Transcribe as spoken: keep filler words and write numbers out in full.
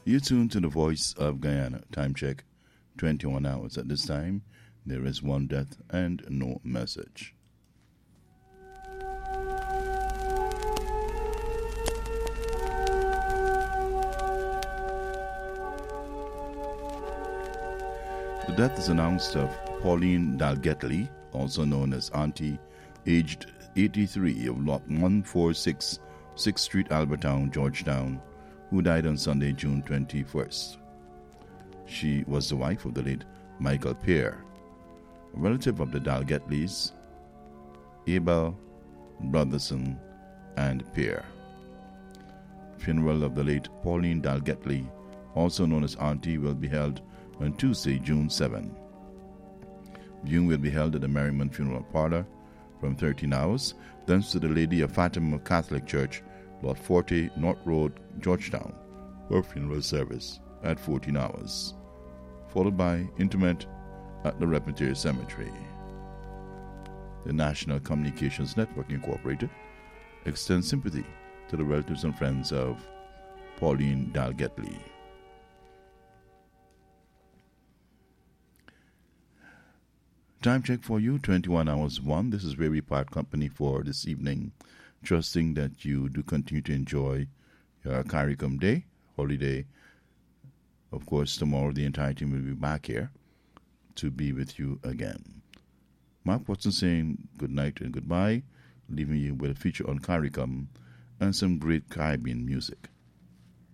You tune to the Voice of Guyana. Time check, twenty-one hours. At this time, there is one death and no message. The death is announced of Pauline Dalgetly, also known as Auntie, aged eighty-three, of Lot one forty-six, sixth Street, Albertown, Georgetown, who died on Sunday, June twenty-first. She was the wife of the late Michael Pear, a relative of the Dalgetlys, Abel, Brotherson, and Pear. Funeral of the late Pauline Dalgetly, also known as Auntie, will be held on Tuesday, June seventh. Viewing will be held at the Merriman Funeral Parlor from thirteen hours, thence to the Lady of Fatima Catholic Church, Lot forty, North Road, Georgetown, for funeral service at fourteen hours, followed by interment at the Repetare Cemetery. The National Communications Network Incorporated extends sympathy to the relatives and friends of Pauline Dalgetly. Time check for you, twenty-one hours one. This is where we part company for this evening, trusting that you do continue to enjoy your CARICOM Day, holiday. Of course, tomorrow the entire team will be back here to be with you again. Mark Watson saying good night and goodbye, leaving you with a feature on CARICOM and some great Caribbean music.